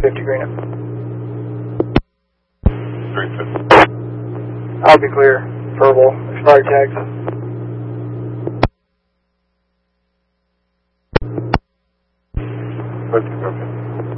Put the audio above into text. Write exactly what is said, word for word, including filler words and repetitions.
fifty green. three fifty. I'll be clear. Verbal. Expired tags. fifty, okay.